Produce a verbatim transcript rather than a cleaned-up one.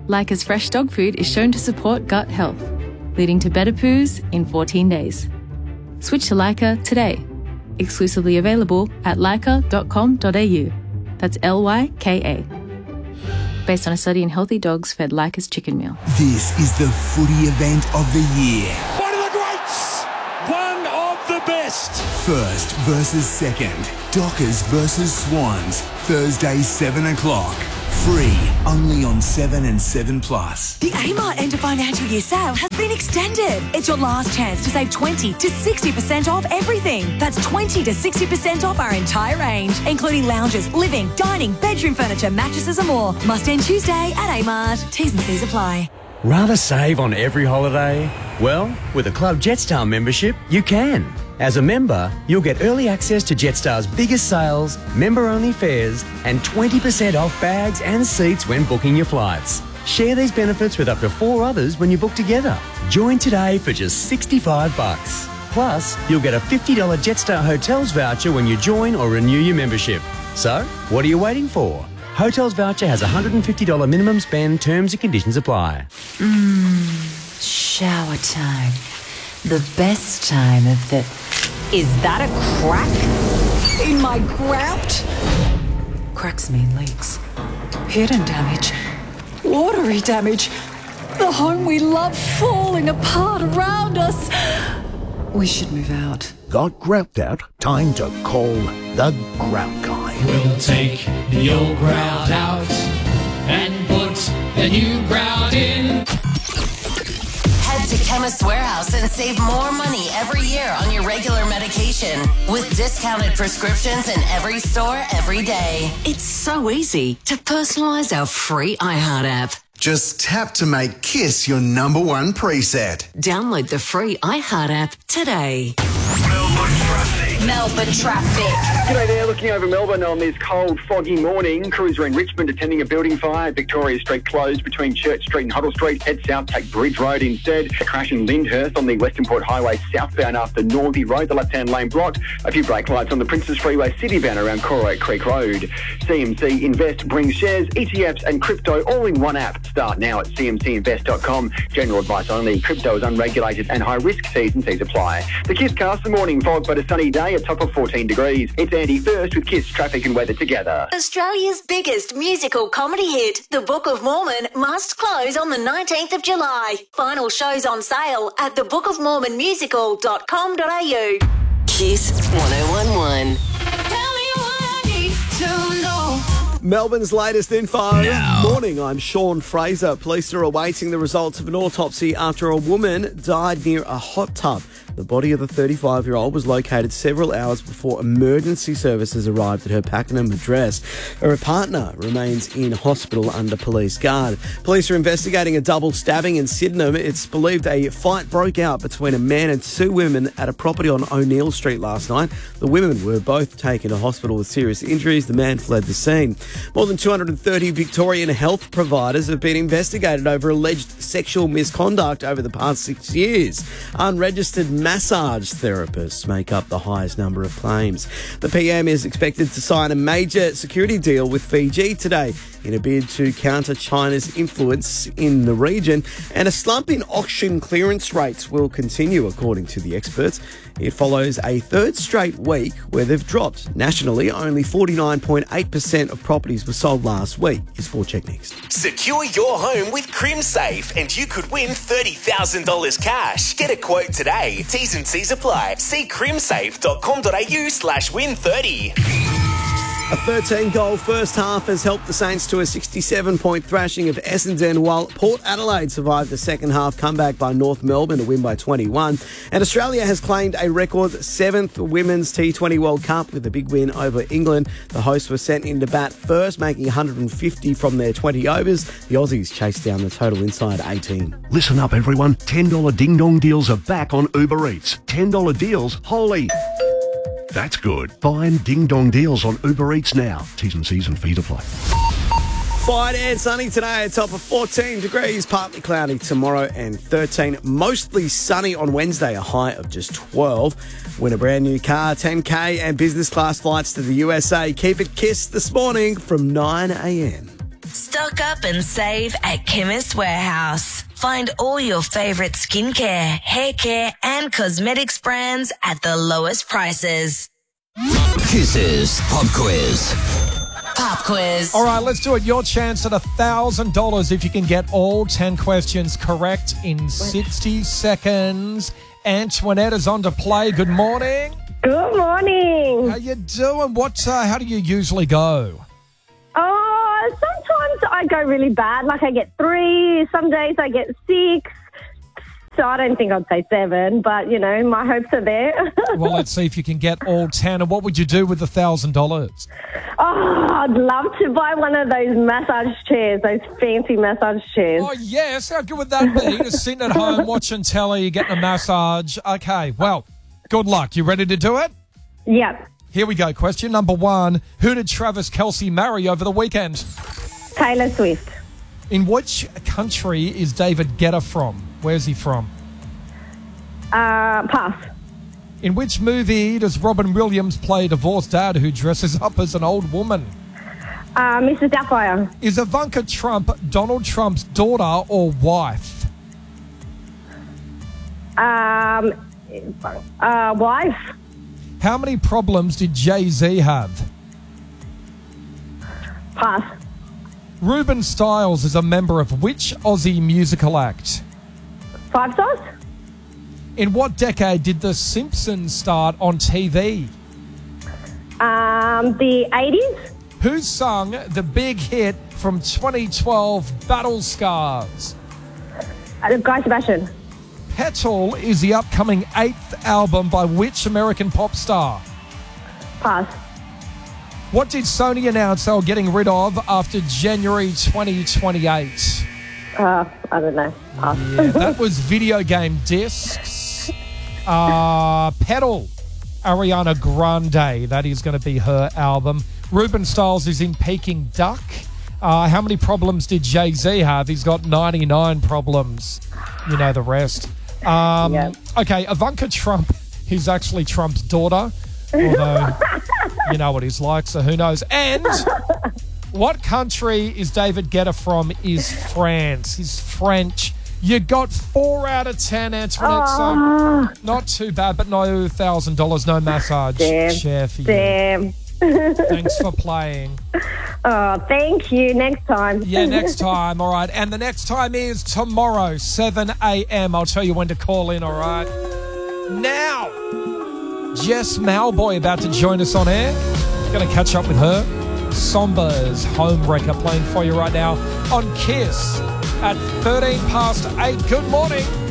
Lyca's fresh dog food is shown to support gut health, leading to better poos in fourteen days. Switch to Lyca today. Exclusively available at lyca dot com dot a u. That's L Y K A. Based on a study in healthy dogs fed Lyca's chicken meal. This is the footy event of the year. One of the greats! One of the best! First versus second. Dockers versus Swans. Thursday, seven o'clock. Free, only on seven and seven plus. The Amart end of financial year sale has been extended. It's your last chance to save twenty to sixty percent off everything. That's twenty to sixty percent off our entire range, including lounges, living, dining, bedroom furniture, mattresses and more. Must end Tuesday at Amart. T's and C's apply. Rather save on every holiday? Well, with a Club Jetstar membership, you can. As a member, you'll get early access to Jetstar's biggest sales, member-only fares, and twenty percent off bags and seats when booking your flights. Share these benefits with up to four others when you book together. Join today for just sixty-five bucks. Plus, you'll get a fifty dollars Jetstar Hotels voucher when you join or renew your membership. So, what are you waiting for? Hotels voucher has a one hundred fifty dollars minimum spend. Terms and conditions apply. Mmm, shower time. The best time of the... Is that a crack in my grout? Cracks mean leaks. Hidden damage. Watery damage. The home we love falling apart around us. We should move out. Got grout out? Time to call the Grout Guy. We'll take the old grout out and put the new grout in. Head to Chemist Warehouse and save more money every year on your regular medication with discounted prescriptions in every store every day. It's so easy to personalise our free iHeart app. Just tap to make Kiss your number one preset. Download the free iHeart app today. Melbourne traffic. Melbourne traffic. G'day there, looking over Melbourne on this cold, foggy morning. Crews are in Richmond attending a building fire. Victoria Street closed between Church Street and Huddle Street. Head south, take Bridge Road instead. A crash in Lyndhurst on the Western Port Highway southbound after Northey Road. The left-hand lane blocked. A few brake lights on the Princes Freeway citybound around Corroy Creek Road. C M C Invest brings shares, E T Fs and crypto all in one app. Start now at c m c invest dot com. General advice only. Crypto is unregulated and high risk. T's and C's apply. The Kiss cast the morning fog but a sunny day, a top of fourteen degrees. It's Andy first with Kiss traffic and weather together. Australia's biggest musical comedy hit, The Book of Mormon, must close on the nineteenth of July. Final shows on sale at the book of mormon musical dot com dot a u. Kiss one oh one one. Tell me what I need to know. Melbourne's latest info. Now. Morning, I'm Sean Fraser. Police are awaiting the results of an autopsy after a woman died near a hot tub. The body of the thirty-five-year-old was located several hours before emergency services arrived at her Pakenham address. Her partner remains in hospital under police guard. Police are investigating a double stabbing in Sydenham. It's believed a fight broke out between a man and two women at a property on O'Neill Street last night. The women were both taken to hospital with serious injuries. The man fled the scene. More than two hundred thirty Victorian health providers have been investigated over alleged sexual misconduct over the past six years. Unregistered massage therapists make up the highest number of claims. The P M is expected to sign a major security deal with Fiji today in a bid to counter China's influence in the region, and a slump in auction clearance rates will continue, according to the experts. It follows a third straight week where they've dropped. Nationally, only forty-nine point eight percent of properties were sold last week. Is four Check next. Secure your home with CrimSafe and you could win thirty thousand dollars cash. Get a quote today. T's and C's apply. See crimsafe dot com dot a u slash win thirty. A thirteen-goal first half has helped the Saints to a sixty-seven-point thrashing of Essendon, while Port Adelaide survived the second-half comeback by North Melbourne to win by twenty-one. And Australia has claimed a record seventh Women's T twenty World Cup with a big win over England. The hosts were sent into bat first, making one hundred fifty from their twenty overs. The Aussies chased down the total inside eighteen. Listen up, everyone. ten dollars ding-dong deals are back on Uber Eats. ten dollars deals, holy... That's good. Find ding-dong deals on Uber Eats now. T's and C's and fees apply. Fine and sunny today, a top of fourteen degrees, partly cloudy tomorrow and thirteen. Mostly sunny on Wednesday, a high of just twelve. Win a brand new car, ten K and business class flights to the U S A. Keep it Kiss this morning from nine a m. Stock up and save at Chemist Warehouse. Find all your favourite skincare, hair care and cosmetics brands at the lowest prices. Kiss's Pop Quiz. Pop Quiz. All right, let's do it. Your chance at one thousand dollars if you can get all ten questions correct in sixty seconds. Antoinette is on to play. Good morning. Good morning. How you doing? What? Uh, how do you usually go? Oh, sometimes I go really bad. Like I get three. Some days I get six. So I don't think I'd say seven, but, you know, my hopes are there. Well, let's see if you can get all ten. And what would you do with the one thousand dollars? Oh, I'd love to buy one of those massage chairs, those fancy massage chairs. Oh, yes. How good would that be? Just sitting at home watching telly, getting a massage. Okay, well, good luck. You ready to do it? Yep. Here we go. Question number one. Who did Travis Kelce marry over the weekend? Taylor Swift. In which country is David Guetta from? Where's he from? Uh, pass. In which movie does Robin Williams play a divorced dad who dresses up as an old woman? Uh, Missus Doubtfire. Is Ivanka Trump Donald Trump's daughter or wife? Um, uh, wife. How many problems did Jay-Z have? Pass. Ruben Stiles is a member of which Aussie musical act? Five stars. In what decade did The Simpsons start on T V? Um, the eighties. Who sung the big hit from twenty twelve, Battle Scars? Uh, Guy Sebastian. Petal is the upcoming eighth album by which American pop star? Pass. What did Sony announce they were getting rid of after January twenty twenty-eight? Uh, I don't know. Pass. Yeah, that was video game discs. Uh, Petal, Ariana Grande. That is going to be her album. Ruben Stiles is in Peking Duck. Uh, how many problems did Jay-Z have? He's got ninety-nine problems. You know the rest. Um, Yep. Okay, Ivanka Trump is actually Trump's daughter. Although, you know what he's like, so who knows. And what country is David Guetta from is France. He's French. You got four out of ten, Antoinette, Oh. so not too bad, but no one thousand dollars, no massage Damn. chair for you. Damn. Thanks for playing. Oh, thank you. Next time. Yeah, next time, all right. And the next time is tomorrow, seven a.m. I'll tell you when to call in, all right? Now, Jess Malboy about to join us on air. Going to catch up with her. Somba's Homewrecker playing for you right now on Kiss at thirteen past eight. Good morning.